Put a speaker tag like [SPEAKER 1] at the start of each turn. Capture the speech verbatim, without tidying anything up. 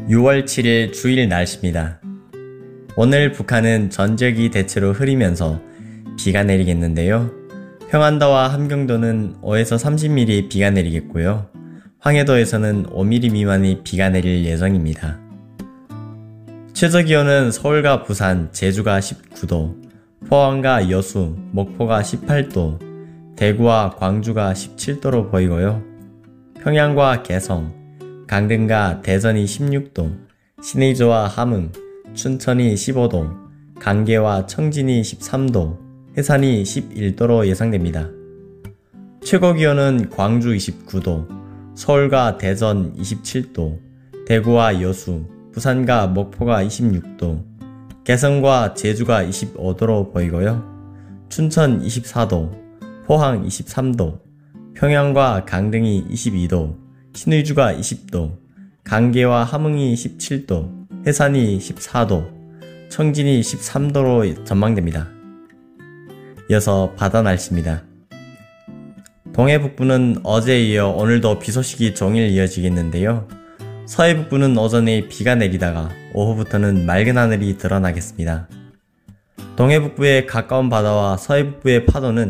[SPEAKER 1] 유월 칠일 주일 날씨입니다. 오늘 북한은 전 지역이 대체로 흐리면서 비가 내리겠는데요. 평안도와 함경도는 오에서 삼십 밀리미터 비가 내리겠고요. 황해도에서는 오 밀리미터 미만의 비가 내릴 예정입니다. 최저기온은 서울과 부산, 제주가 십구 도, 포항과 여수, 목포가 십팔 도, 대구와 광주가 십칠 도로 보이고요. 평양과 개성, 강릉과 대전이 십육 도, 신의주와 함흥, 춘천이 십오 도, 강계와 청진이 십삼 도, 해산이 십일 도로 예상됩니다. 최고기온은 광주 이십구 도, 서울과 대전 이십칠 도, 대구와 여수, 부산과 목포가 이십육 도, 개성과 제주가 이십오 도로 보이고요. 춘천 이십사 도, 포항 이십삼 도, 평양과 강릉이 이십이 도, 신의주가 이십 도, 강계와 함흥이 십칠 도, 해산이 십사 도, 청진이 십삼 도로 전망됩니다. 이어서 바다 날씨입니다. 동해 북부는 어제에 이어 오늘도 비 소식이 종일 이어지겠는데요. 서해 북부는 오전에 비가 내리다가 오후부터는 맑은 하늘이 드러나겠습니다. 동해 북부의 가까운 바다와 서해 북부의 파도는